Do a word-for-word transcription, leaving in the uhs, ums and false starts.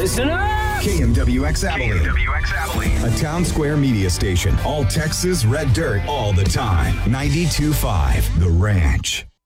Listen up! K M W X Abilene. K M W X Abilene. A Town Square media station. All Texas red dirt all the time. ninety-two point five The Ranch.